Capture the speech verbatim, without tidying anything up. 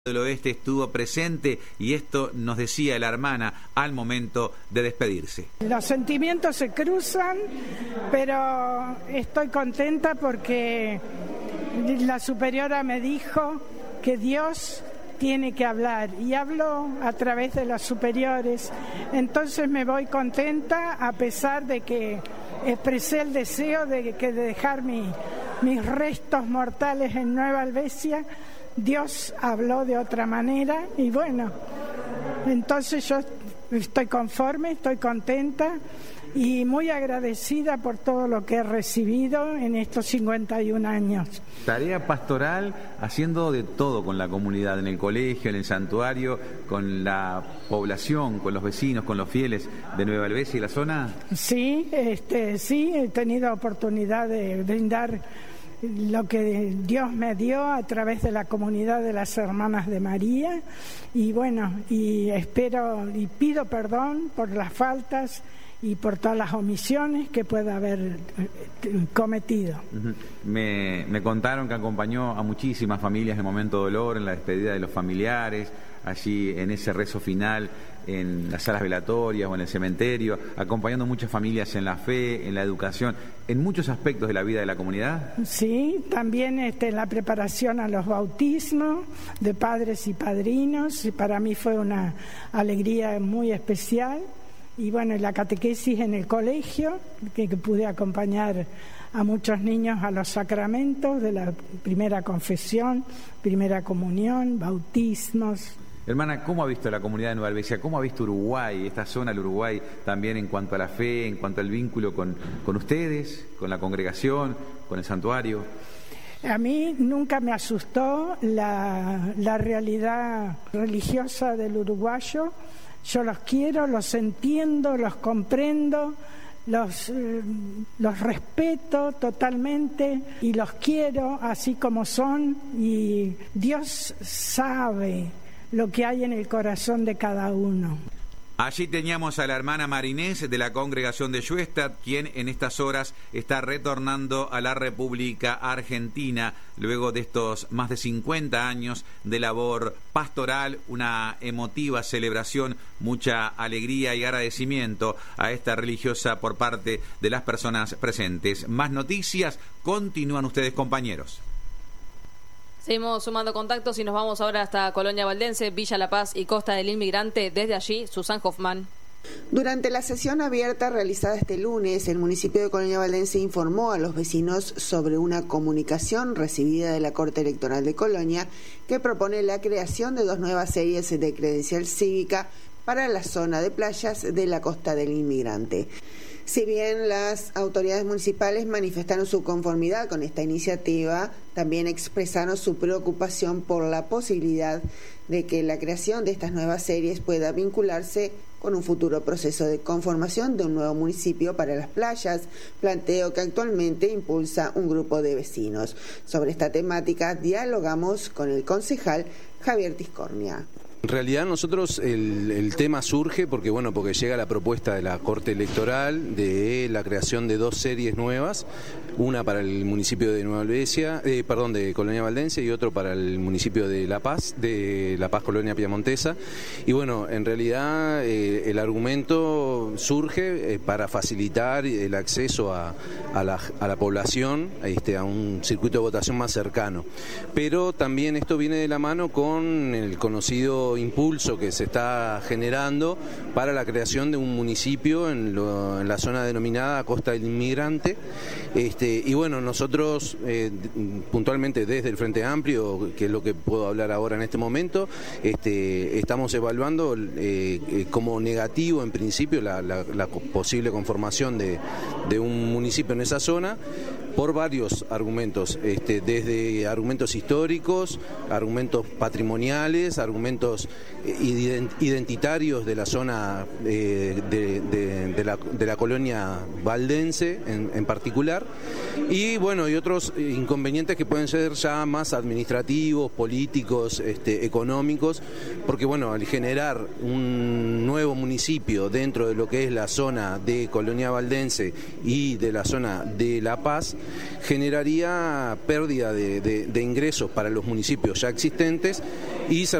del Oeste estuvo presente y esto nos decía la hermana al momento de despedirse. Los sentimientos se cruzan, pero estoy contenta porque la superiora me dijo que Dios tiene que hablar y hablo a través de los superiores, entonces me voy contenta a pesar de que expresé el deseo de, que de dejar mi, mis restos mortales en Nueva Helvecia. Dios habló de otra manera y bueno, entonces yo estoy conforme, estoy contenta y muy agradecida por todo lo que he recibido en estos cincuenta y un años. Tarea pastoral, haciendo de todo con la comunidad, en el colegio, en el santuario, con la población, con los vecinos, con los fieles de Nueva Helvecia y la zona. Sí, este, sí, he tenido oportunidad de brindar lo que Dios me dio a través de la comunidad de las Hermanas de María y bueno, y espero y pido perdón por las faltas y por todas las omisiones que pueda haber cometido. Uh-huh. Me, me contaron que acompañó a muchísimas familias en el momento de dolor, en la despedida de los familiares, allí en ese rezo final, en las salas velatorias o en el cementerio, acompañando muchas familias en la fe, en la educación, en muchos aspectos de la vida de la comunidad. Sí, también este, en la preparación a los bautismos de padres y padrinos, y para mí fue una alegría muy especial. Y bueno, la catequesis en el colegio, que, que pude acompañar a muchos niños a los sacramentos de la primera confesión, primera comunión, bautismos. Hermana, ¿cómo ha visto la comunidad de Nueva Helvecia? ¿Cómo ha visto Uruguay, esta zona del Uruguay, también en cuanto a la fe, en cuanto al vínculo con, con ustedes, con la congregación, con el santuario? A mí nunca me asustó la, la realidad religiosa del uruguayo. Yo los quiero, los entiendo, los comprendo, los, eh, los respeto totalmente y los quiero así como son, y Dios sabe lo que hay en el corazón de cada uno. Allí teníamos a la hermana Marinés de la congregación de Schoenstatt, quien en estas horas está retornando a la República Argentina luego de estos más de cincuenta años de labor pastoral, una emotiva celebración, mucha alegría y agradecimiento a esta religiosa por parte de las personas presentes. Más noticias, continúan ustedes, compañeros. Seguimos sumando contactos y nos vamos ahora hasta Colonia Valdense, Villa La Paz y Costa del Inmigrante. Desde allí, Susan Hoffman. Durante la sesión abierta realizada este lunes, el municipio de Colonia Valdense informó a los vecinos sobre una comunicación recibida de la Corte Electoral de Colonia que propone la creación de dos nuevas series de credencial cívica para la zona de playas de la Costa del Inmigrante. Si bien las autoridades municipales manifestaron su conformidad con esta iniciativa, también expresaron su preocupación por la posibilidad de que la creación de estas nuevas series pueda vincularse con un futuro proceso de conformación de un nuevo municipio para las playas, planteo que actualmente impulsa un grupo de vecinos. Sobre esta temática dialogamos con el concejal Javier Tiscornia. En realidad nosotros el, el tema surge porque bueno porque llega la propuesta de la Corte Electoral de la creación de dos series nuevas, una para el municipio de Nueva Helvecia, eh, perdón, de Colonia Valdense y otro para el municipio de La Paz, de La Paz Colonia Piamontesa. Y bueno, en realidad eh, el argumento surge eh, para facilitar el acceso a, a, la, a la población este, a un circuito de votación más cercano. Pero también esto viene de la mano con el conocido impulso que se está generando para la creación de un municipio en, lo, en la zona denominada Costa del Inmigrante. Este, y bueno, nosotros eh, puntualmente desde el Frente Amplio, que es lo que puedo hablar ahora en este momento, este, estamos evaluando eh, como negativo en principio la, la, la posible conformación de, de un municipio en esa zona por varios argumentos, este, desde argumentos históricos, argumentos patrimoniales, argumentos identitarios de la zona eh, de, de, de, la, de la colonia valdense en, en particular, generar, y bueno, y otros inconvenientes que pueden ser ya más administrativos, políticos, este, económicos, porque bueno, al generar un nuevo municipio dentro de lo que es la zona de Colonia Valdense y de la zona de La Paz, generaría pérdida de, de, de ingresos para los municipios ya existentes y se